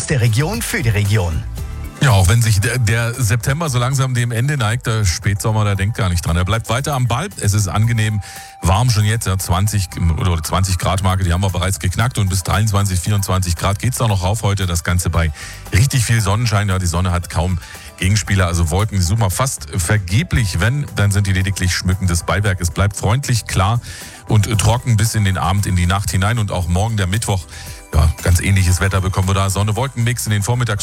aus der Region für die Region. Ja, auch wenn sich der September so langsam dem Ende neigt, der Spätsommer, da denkt gar nicht dran. Er bleibt weiter am Ball. Es ist angenehm warm schon jetzt, ja, 20 Grad Marke, die haben wir bereits geknackt und bis 23, 24 Grad geht's da noch rauf heute. Das Ganze bei richtig viel Sonnenschein. Ja, die Sonne hat kaum Gegenspieler, also Wolken, die suchen wir fast vergeblich. Wenn, dann sind die lediglich schmückendes Beiwerk. Es bleibt freundlich, klar und trocken bis in den Abend, in die Nacht hinein und auch morgen der Mittwoch. Ja, ganz ähnliches Wetter bekommen wir da. Sonne-Wolken-Mix in den Vormittags